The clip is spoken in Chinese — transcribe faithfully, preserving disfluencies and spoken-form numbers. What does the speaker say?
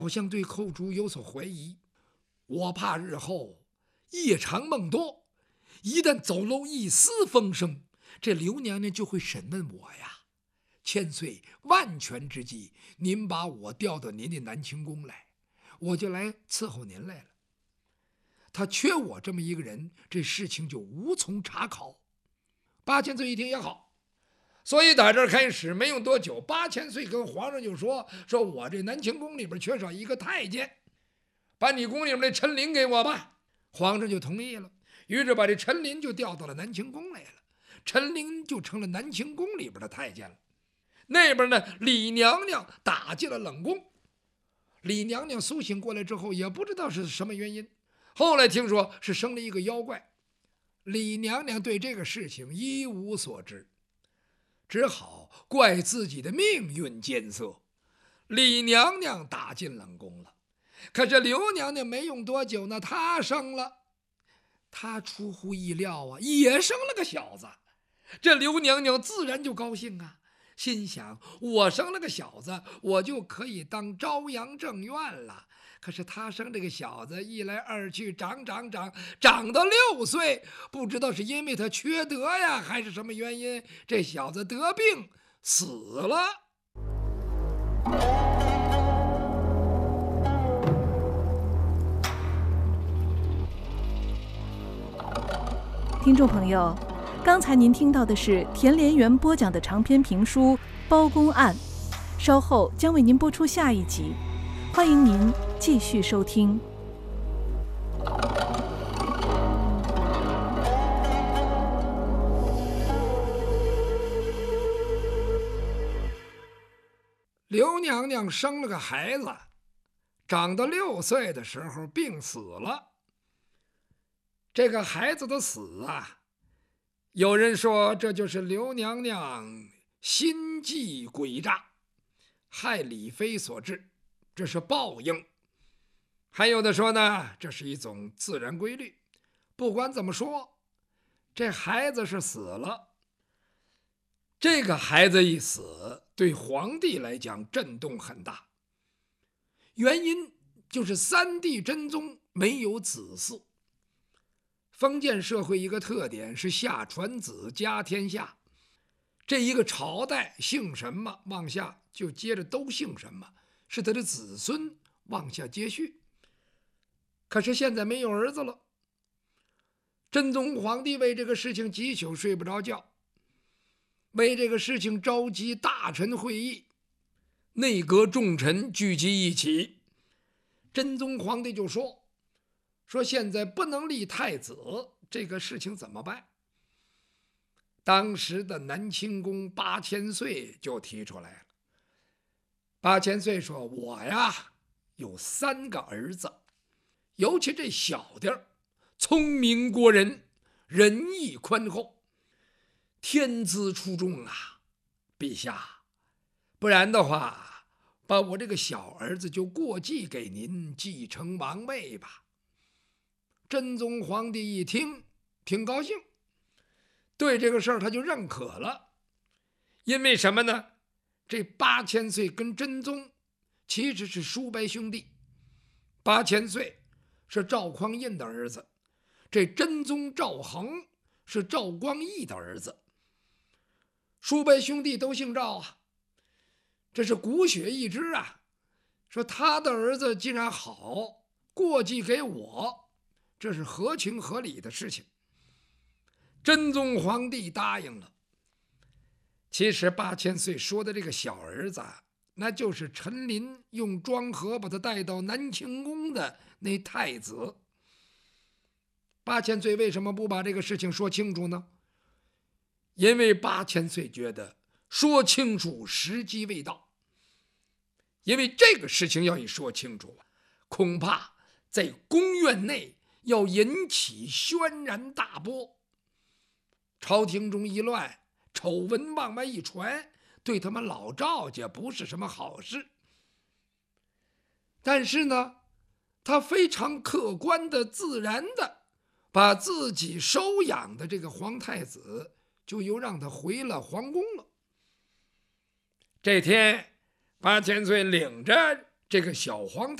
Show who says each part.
Speaker 1: 好像对寇珠有所怀疑，我怕日后夜长梦多，一旦走漏一丝风声，这刘娘娘就会审问我呀。千岁万全之际，您把我调到您的南清宫来，我就来伺候您来了。他缺我这么一个人，这事情就无从查考。八千岁一听也好，所以打这儿开始没用多久，八千岁跟皇上就说：“说我这南清宫里边缺少一个太监，把你宫里边的陈琳给我吧。”皇上就同意了，于是把这陈琳就调到了南清宫来了。陈琳就成了南清宫里边的太监了。那边呢，李娘娘打进了冷宫。李娘娘苏醒过来之后，也不知道是什么原因，后来听说是生了一个妖怪。李娘娘对这个事情一无所知，只好怪自己的命运艰涩。李娘娘打进冷宫了，可是刘娘娘没用多久呢，她生了。她出乎意料啊，也生了个小子。这刘娘娘自然就高兴啊，心想我生了个小子，我就可以当朝阳正院了。可是他生这个小子，一来二去长长长长到六岁，不知道是因为他缺德呀，还是什么原因，这小子得病死了。
Speaker 2: 听众朋友，刚才您听到的是田连元播讲的长篇评书《包公案》，稍后将为您播出下一集，欢迎您继续收听。
Speaker 1: 刘娘娘生了个孩子，长到六岁的时候病死了。这个孩子的死啊，有人说这就是刘娘娘心计诡诈，害李妃所致，这是报应。还有的说呢，这是一种自然规律。不管怎么说，这孩子是死了。这个孩子一死，对皇帝来讲震动很大。原因就是三帝真宗没有子嗣。封建社会一个特点是下传子家天下，这一个朝代姓什么往下就接着都姓什么，是他的子孙往下接续。可是现在没有儿子了，真宗皇帝为这个事情几宿睡不着觉，为这个事情召集大臣会议，内阁重臣聚集一起。真宗皇帝就说说现在不能立太子，这个事情怎么办？当时的南清宫八千岁就提出来了。八千岁说：“我呀有三个儿子，尤其这小的聪明过人，仁义宽厚，天资出众啊，陛下，不然的话，把我这个小儿子就过继给您，继承王位吧。”真宗皇帝一听挺高兴，对这个事儿他就认可了。因为什么呢？这八千岁跟真宗其实是叔伯兄弟。八千岁是赵匡胤的儿子，这真宗赵恒是赵光义的儿子，叔伯兄弟都姓赵啊，这是骨血一支啊。说他的儿子既然好，过继给我，这是合情合理的事情。真宗皇帝答应了。其实八千岁说的这个小儿子，那就是陈琳用庄河把他带到南清宫的那太子。八千岁为什么不把这个事情说清楚呢？因为八千岁觉得说清楚时机未到。因为这个事情要一说清楚，恐怕在宫院内要引起轩然大波，朝廷中一乱，丑闻往外一传，对他们老赵家不是什么好事。但是呢，他非常客观的、自然的把自己收养的这个皇太子就又让他回了皇宫了。这天，八千岁领着这个小黄